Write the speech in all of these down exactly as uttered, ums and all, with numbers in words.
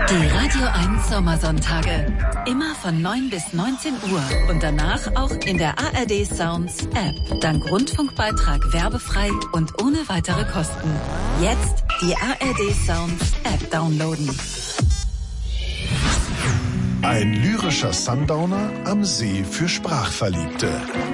Die Radio eins Sommersonntage. Immer von neun bis neunzehn Uhr und danach auch in der A R D Sounds App. Dank Rundfunkbeitrag werbefrei und ohne weitere Kosten. Jetzt die A R D Sounds App downloaden. Ein lyrischer Sundowner am See für Sprachverliebte.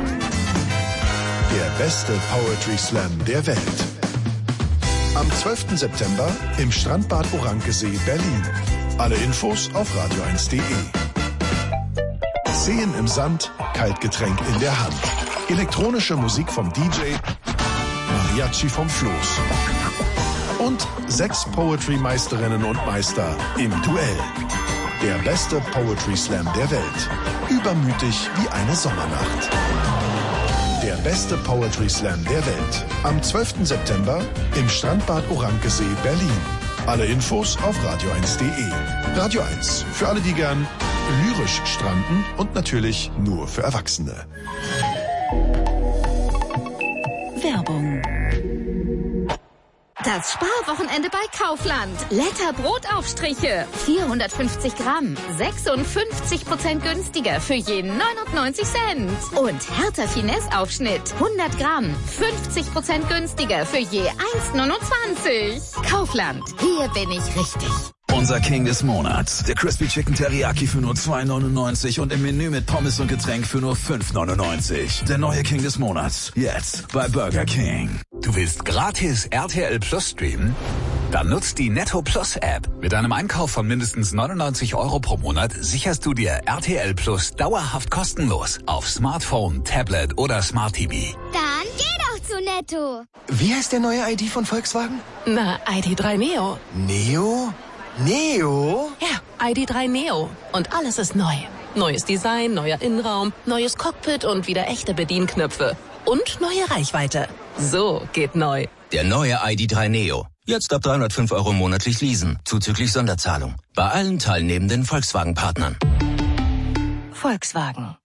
Der beste Poetry Slam der Welt. Am zwölften September im Strandbad Orankesee, Berlin. Alle Infos auf radio eins punkt de. Seen im Sand, Kaltgetränk in der Hand. Elektronische Musik vom D J, Mariachi vom Floß. Und sechs Poetry-Meisterinnen und Meister im Duell. Der beste Poetry Slam der Welt. Übermütig wie eine Sommernacht. Der beste Poetry Slam der Welt. Am zwölften September im Strandbad Orankesee, Berlin. Alle Infos auf radio eins punkt de. Radio eins, für alle, die gern lyrisch stranden und natürlich nur für Erwachsene. Werbung. Das Sparwochenende bei Kaufland. Letter Brotaufstriche. vierhundertfünfzig Gramm. sechsundfünfzig Prozent günstiger für je neunundneunzig Cent. Und Hertha Finesse Aufschnitt. hundert Gramm. fünfzig Prozent günstiger für je eins neunundzwanzig. Kaufland. Hier bin ich richtig. Unser King des Monats. Der Crispy Chicken Teriyaki für nur zwei neunundneunzig und im Menü mit Pommes und Getränk für nur fünf neunundneunzig. Der neue King des Monats. Jetzt bei Burger King. Du willst gratis R T L Plus streamen? Dann nutzt die Netto Plus App. Mit einem Einkauf von mindestens neunundneunzig Euro pro Monat sicherst du dir R T L Plus dauerhaft kostenlos auf Smartphone, Tablet oder Smart T V. Dann geh doch zu Netto. Wie heißt der neue I D von Volkswagen? Na, I D drei Neo. Neo? Neo? Ja, I D drei Neo. Und alles ist neu. Neues Design, neuer Innenraum, neues Cockpit und wieder echte Bedienknöpfe. Und neue Reichweite. So geht neu. Der neue I D drei Neo. Jetzt ab dreihundertfünf Euro monatlich leasen, zuzüglich Sonderzahlung. Bei allen teilnehmenden Volkswagen-Partnern. Volkswagen.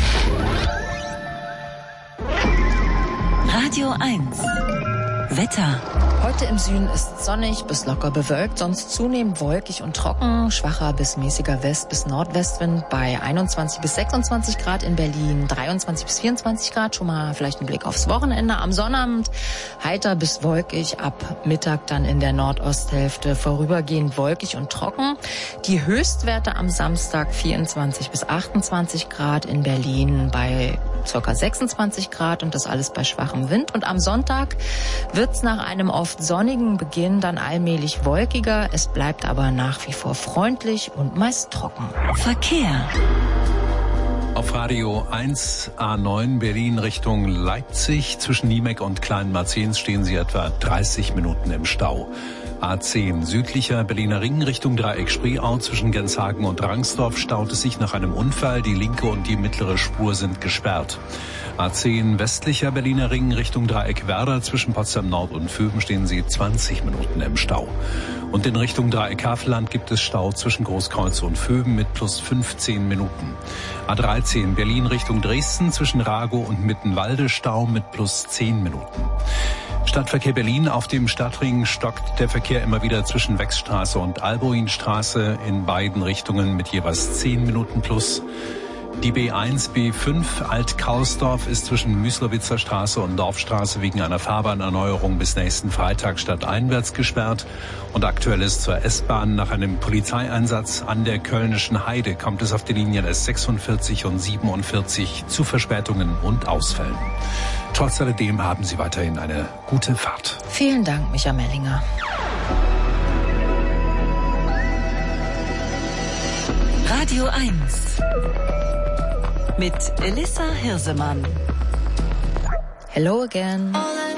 Radio eins. Wetter. Heute im Süden ist sonnig bis locker bewölkt, sonst zunehmend wolkig und trocken. Schwacher bis mäßiger West- bis Nordwestwind bei einundzwanzig bis sechsundzwanzig Grad in Berlin, dreiundzwanzig bis vierundzwanzig Grad. Schon mal vielleicht ein Blick aufs Wochenende. Am Sonnabend heiter bis wolkig, ab Mittag dann in der Nordosthälfte vorübergehend wolkig und trocken. Die Höchstwerte am Samstag vierundzwanzig bis achtundzwanzig Grad in Berlin bei ca. sechsundzwanzig Grad und das alles bei schwachem Wind. Und am Sonntag wird's nach einem oft sonnigen Beginn dann allmählich wolkiger. Es bleibt aber nach wie vor freundlich und meist trocken. Verkehr. Auf Radio eins A neun Berlin Richtung Leipzig. Zwischen Niemek und Kleinmarzens stehen Sie etwa dreißig Minuten im Stau. A zehn südlicher Berliner Ring Richtung Dreieck Spreeau zwischen Genshagen und Rangsdorf staut es sich nach einem Unfall. Die linke und die mittlere Spur sind gesperrt. A zehn westlicher Berliner Ring Richtung Dreieck Werder zwischen Potsdam Nord und Vöben stehen Sie zwanzig Minuten im Stau. Und in Richtung Dreieck Havelland gibt es Stau zwischen Großkreuz und Vöben mit plus fünfzehn Minuten. A dreizehn Berlin Richtung Dresden zwischen Ragow und Mittenwalde Stau mit plus zehn Minuten. Stadtverkehr Berlin. Auf dem Stadtring stockt der Verkehr immer wieder zwischen Wechsstraße und Alboinstraße in beiden Richtungen mit jeweils zehn Minuten plus. Die B eins B fünf Alt-Kausdorf ist zwischen Müslowitzer Straße und Dorfstraße wegen einer Fahrbahnerneuerung bis nächsten Freitag stadteinwärts gesperrt. Und aktuell ist zur S-Bahn nach einem Polizeieinsatz an der Kölnischen Heide kommt es auf die Linien S sechsundvierzig und siebenundvierzig zu Verspätungen und Ausfällen. Trotz alledem haben Sie weiterhin eine gute Fahrt. Vielen Dank, Micha Mellinger. Radio eins. Mit Elissa Hirsemann. Hello again.